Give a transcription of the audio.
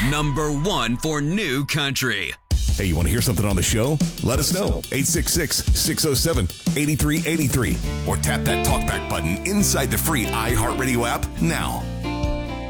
Number 1 for new country. Hey, you want to hear something on the show? Let us know. 866-607-8383. Or tap that talkback button inside the free iHeartRadio app now.